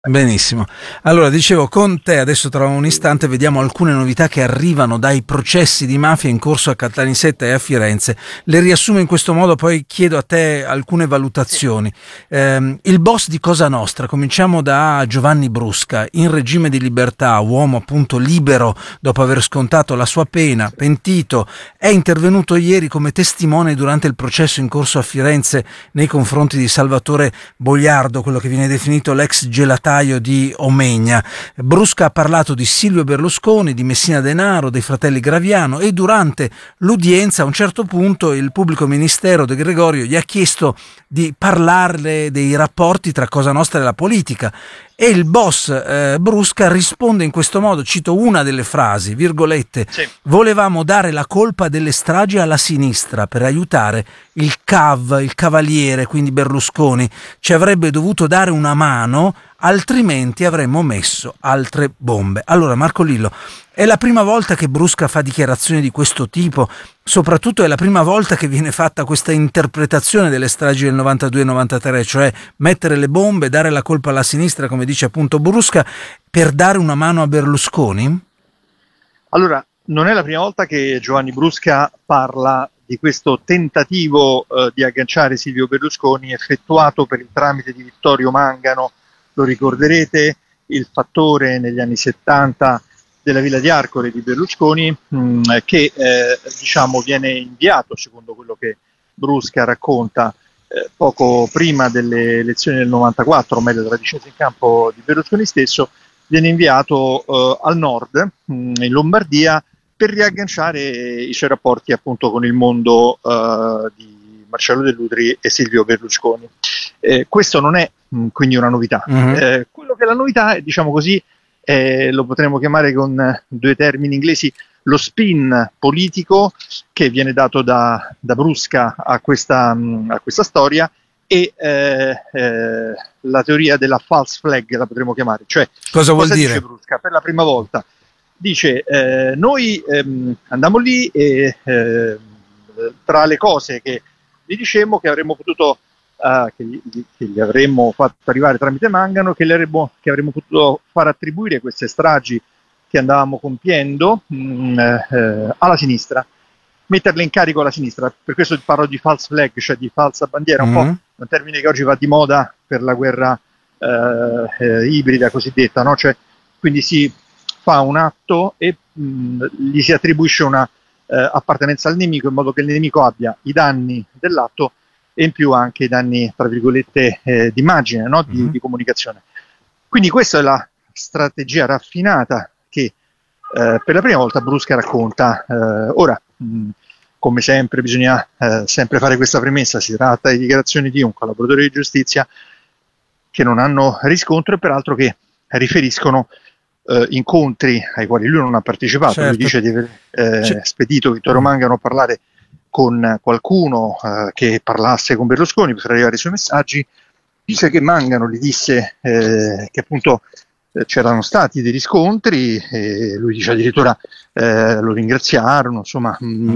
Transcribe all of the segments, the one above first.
Benissimo. Allora, dicevo, con te adesso tra un istante vediamo alcune novità che arrivano dai processi di mafia in corso a Caltanissetta e a Firenze. Le riassumo in questo modo, poi chiedo a te alcune valutazioni. Il boss di Cosa Nostra, cominciamo da Giovanni Brusca, in regime di libertà, uomo appunto libero dopo aver scontato la sua pena, pentito, è intervenuto ieri come testimone durante il processo in corso a Firenze nei confronti di Salvatore Bogliardo, quello che viene definito l'ex gelataio di Omegna. Brusca ha parlato di Silvio Berlusconi, di Messina Denaro, dei fratelli Graviano, e durante l'udienza a un certo punto il pubblico ministero De Gregorio gli ha chiesto di parlarle dei rapporti tra Cosa Nostra e la politica. E il boss Brusca risponde in questo modo, cito una delle frasi, virgolette: Sì. volevamo dare la colpa delle stragi alla sinistra per aiutare il CAV, il Cavaliere, quindi Berlusconi, ci avrebbe dovuto dare una mano, altrimenti avremmo messo altre bombe. Allora, Marco Lillo, è la prima volta che Brusca fa dichiarazioni di questo tipo? Soprattutto è la prima volta che viene fatta questa interpretazione delle stragi del 92 e 93, cioè mettere le bombe, dare la colpa alla sinistra, come dice appunto Brusca, per dare una mano a Berlusconi? Allora, non è la prima volta che Giovanni Brusca parla di questo tentativo di agganciare Silvio Berlusconi effettuato per il tramite di Vittorio Mangano. Lo ricorderete, il fattore negli anni 70 della Villa di Arcore di Berlusconi, che diciamo viene inviato, secondo quello che Brusca racconta, poco prima delle elezioni del 94, o meglio della discesa in campo di Berlusconi stesso, viene inviato al nord, in Lombardia, per riagganciare i suoi rapporti appunto con il mondo di Marcello Dell'Utri e Silvio Berlusconi. Questo non è quindi una novità. Quello che è la novità è, diciamo così, lo potremmo chiamare con due termini inglesi, lo spin politico che viene dato da Brusca a questa storia, e la teoria della false flag, la potremmo chiamare. Cioè, cosa vuol dire? Dice Brusca per la prima volta? Dice, noi andammo lì e tra le cose che gli dicemmo, che avremmo potuto che gli avremmo fatto arrivare tramite Mangano, che avremmo potuto far attribuire queste stragi che andavamo compiendo alla sinistra, metterle in carico alla sinistra. Per questo parlo di false flag, cioè di falsa bandiera, un po' un termine che oggi va di moda per la guerra ibrida cosiddetta, no? Cioè, quindi si fa un atto e gli si attribuisce una appartenenza al nemico, in modo che il nemico abbia i danni dell'atto e in più anche i danni, tra virgolette, d'immagine, no? di comunicazione. Quindi questa è la strategia raffinata che per la prima volta Brusca racconta. Ora, come sempre, bisogna sempre fare questa premessa: si tratta di dichiarazioni di un collaboratore di giustizia che non hanno riscontro e peraltro che riferiscono incontri ai quali lui non ha partecipato. Certo. Lui dice di aver spedito Vittorio Mangano a parlare con qualcuno che parlasse con Berlusconi per far arrivare i suoi messaggi. Dice che Mangano gli disse che appunto c'erano stati dei riscontri, e lui dice addirittura lo ringraziarono, insomma,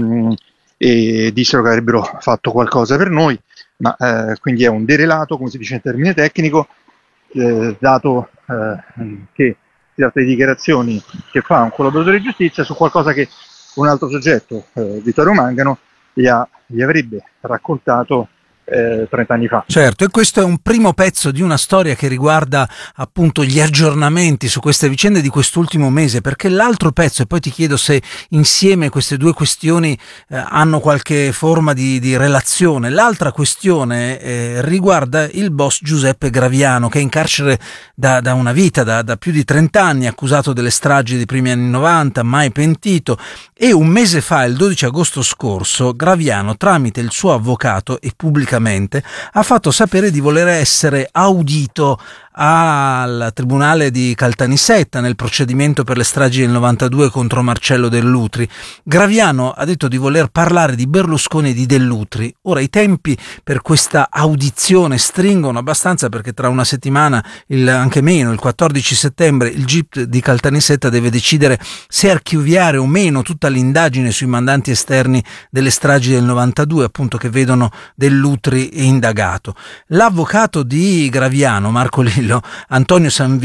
e dissero che avrebbero fatto qualcosa per noi, ma quindi è un derelato, come si dice in termine tecnico, dato che si tratta di dichiarazioni che fa un collaboratore di giustizia su qualcosa che un altro soggetto, Vittorio Mangano, gli avrebbe raccontato 30 anni fa. Certo, e questo è un primo pezzo di una storia che riguarda appunto gli aggiornamenti su queste vicende di quest'ultimo mese, perché l'altro pezzo, e poi ti chiedo se insieme queste due questioni hanno qualche forma di relazione, l'altra questione riguarda il boss Giuseppe Graviano, che è in carcere da una vita, da più di 30 anni, accusato delle stragi dei primi anni 90, mai pentito, e un mese fa, il 12 agosto scorso, Graviano, tramite il suo avvocato e pubblicamente, ha fatto sapere di voler essere audito al tribunale di Caltanissetta nel procedimento per le stragi del 92 contro Marcello Dell'Utri. Graviano ha detto di voler parlare di Berlusconi e di Dell'Utri. Ora i tempi per questa audizione stringono abbastanza, perché tra una settimana, anche meno, il 14 settembre, il GIP di Caltanissetta deve decidere se archiviare o meno tutta l'indagine sui mandanti esterni delle stragi del 92, appunto, che vedono Dell'Utri indagato. L'avvocato di Graviano, Marco Lillo, Consiglio Antonio Sanvini